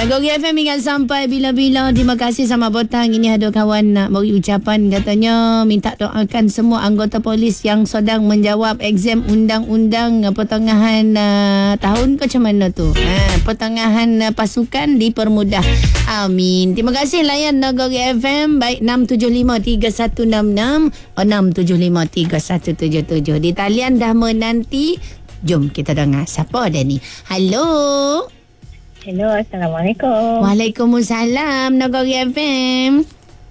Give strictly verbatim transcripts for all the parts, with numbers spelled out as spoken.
Nagori F M ingat sampai bila-bila. Terima kasih sama botang. Ini ada kawan nak beri ucapan, katanya minta doakan semua anggota polis yang sedang menjawab exam undang-undang pertengahan uh, tahun ke macam mana tu. Ha, pertengahan uh, pasukan dipermudah. Amin. Terima kasih layan Nagori F M. Baik, enam tujuh lima tiga satu enam enam enam tujuh lima tiga satu tujuh tujuh. Di talian dah menanti. Jom kita dengar siapa ada ni. Halo. Hello, Assalamualaikum. Waalaikumsalam, Nagori F M.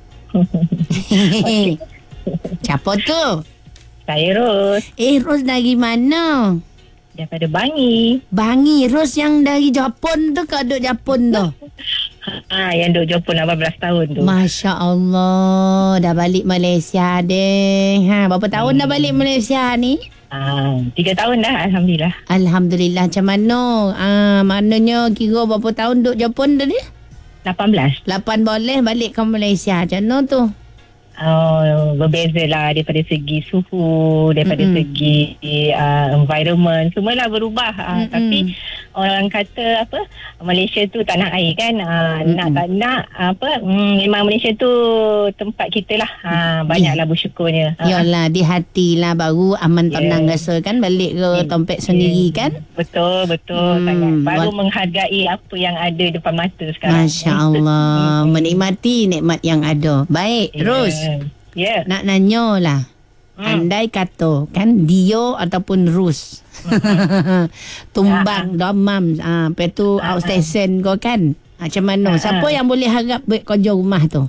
Siapa tu? Saya Ros. Eh, Ros dari mana? Daripada Bangi. Bangi. Ros yang dari Jepun tu ke duduk Jepun tu? Ha, yang duduk Jepun lapan belas tahun tu. Masya Allah. Dah balik Malaysia deh. Ha, berapa tahun hmm. dah balik Malaysia ni? Ah, tiga tahun dah, Alhamdulillah. Alhamdulillah. Macam mana? Ah, maknanya kira berapa tahun duduk Jepun tadi? lapan belas. lapan boleh balik ke Malaysia. Macam mana tu? Oh, berbeza lah daripada segi suhu, daripada mm-hmm. segi uh, environment, semualah berubah. Uh, tapi orang kata apa, Malaysia tu tanah air kan, uh, mm-hmm. nak tak nak apa, mm, memang Malaysia tu tempat kita lah. Uh, banyaklah bersyukurnya. Uh. Yalah, di hati lah baru aman tenang yeah. rasa kan balik ke yeah. tempat yeah. sendiri kan. Betul, betul hmm. sangat. Baru What? menghargai apa yang ada depan mata sekarang. Masya Allah. Menikmati nikmat yang ada. Baik, yeah. Ros. Yeah. Nak nanya lah. Hmm. Andai kata kan Dio ataupun Rus. Hmm. Tumbang, uh-huh. domam. Ah, lepas tu uh-huh. outstation kau kan. Macam mana? Uh-huh. Siapa yang boleh harap buat kerja rumah tu?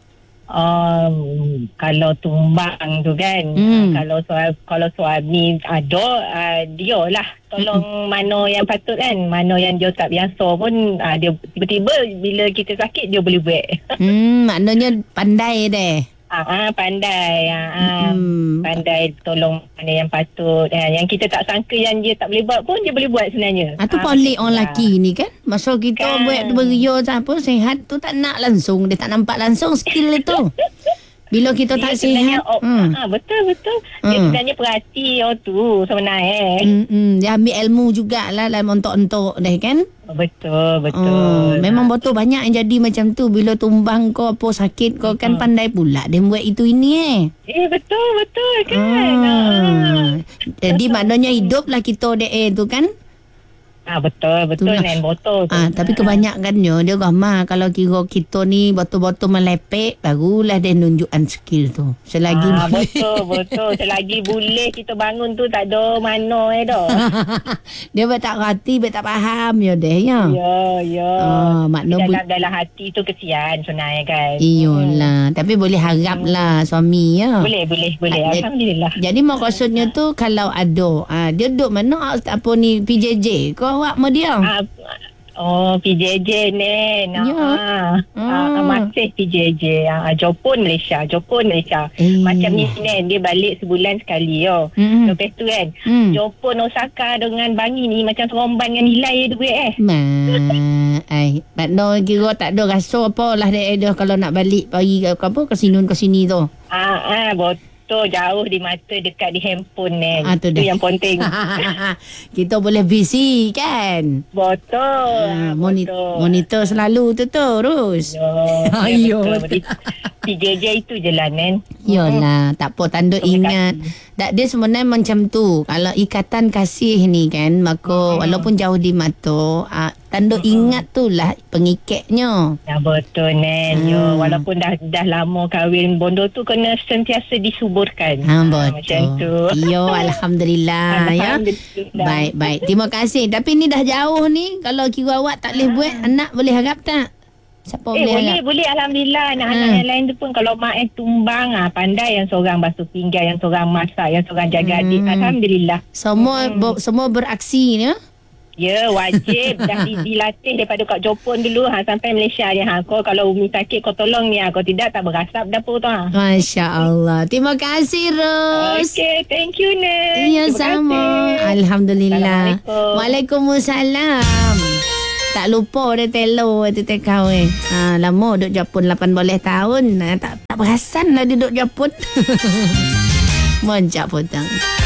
Um, kalau tumbang tu kan, hmm. kalau soal kalau suami ada, uh, dia lah tolong hmm. mana yang patut kan, mana yang dia tak biasa pun, uh, dia tiba-tiba bila kita sakit dia boleh buat. Hmm, maknanya pandai deh. Ah, ah pandai, ah, hmm. pandai tolong mana yang patut. Eh, yang kita tak sangka yang dia tak boleh buat pun dia boleh buat sebenarnya. Ah, tu ah, pelik orang lelaki ni kan. Masa kita kan. buat beria apa sihat tu tak nak langsung, dia tak nampak langsung skill itu. Bila kita dia tak sihat. Oh, hmm. ah, betul betul. Dia hmm. sebenarnya perhati oh tu sebenarnya. Eh. Hmm, dia ambil ilmu jugalah dalam ontok-ontok deh kan. Betul, betul. Oh, memang betul banyak yang jadi macam tu. Bila tumbang kau apa sakit kau kan pandai pula dia buat itu ini eh. Eh, betul, betul kan. Ah. Ah. Jadi maknanya hiduplah kita dek eh tu kan. Ah, betul, betul dan botol tu. Ah, tapi kebanyakannya dia gamar kalau kira kita ni betul-betul melepek barulah dia nunjukkan skill tu. Selagi ah, boleh. Betul, betul. Selagi boleh kita bangun tu tak ada mana eh dah. Dia buat tak rati, buat tak faham ya deh ya. Ya, ya. Ah, makna dalam, bu- dalam hati tu kesian sebenarnya kan. Iyalah, hmm. tapi boleh haraplah hmm. suami ya. Boleh, boleh, boleh. Ah, Alhamdulillah. Jadi maksudnya tu kalau ada, ah, dia duduk mana apa ni P J J kau awak sama dia? Uh, oh, P J J ni. Nah, ya. ah. Uh, masih P J J. Uh, Jepun Malaysia. Jepun Malaysia. Eh. Macam ni ni dia balik sebulan sekali yo. Mm-hmm. Lepas tu kan. Mm. Jepun Osaka dengan Bangi ni macam seromban dengan nilai duit eh. Ma, ai, makna kira tak ada rasa apalah dia dah kalau nak balik pergi ke apa ke sini ke sini tu. Ah, ah, betul. Jauh di mata, dekat di handphone ni. Ah, tu itu yang penting. Kita boleh busy kan. Betul. Ah, moni- betul. Monitor selalu tu tu Rus. Ya, ya betul. P J J itu je lah Nen. Yalah, tak apa tanda ingat. Tak, dia sebenarnya macam tu. Kalau ikatan kasih ni kan, maka hmm. walaupun jauh di mata, ah, tanda hmm. ingat tu lah pengikatnya. Ya betul Nen. Hmm. Ya, walaupun dah dah lama kahwin, bondo tu kena sentiasa disuburkan. Ha, betul. Macam tu. Ya, Alhamdulillah. Alhamdulillah. Ya. Baik, baik. Terima kasih. Tapi ni dah jauh ni. Kalau kira awak tak boleh buat, anak boleh harap tak? Siapa eh boleh boleh, harap? boleh. Alhamdulillah. Anak-anak hmm. yang lain tu pun kalau mak eh tumbang, ah, pandai yang seorang basuh pinggan, yang seorang masak, yang seorang jaga hmm. adik. Alhamdulillah. Semua hmm. ber, semua beraksi ni ya? Ya, wajib. Dah dilatih daripada kat Jepun dulu ha, sampai Malaysia ni. Ha. Kau kalau umi sakit kau tolong ni. Ha. Kau tidak tak berasap dapur tu. Ha. Masya Allah. Terima kasih Ros. Okay, thank you Nen. Ya, sama. Kasih. Alhamdulillah. Waalaikumsalam. Tak lupa dia telo tu tekau eh. Ha, lama duduk Jepun lapan belas tahun. Ha, tak tak perasan lah dia duduk Jepun. Moncak potang.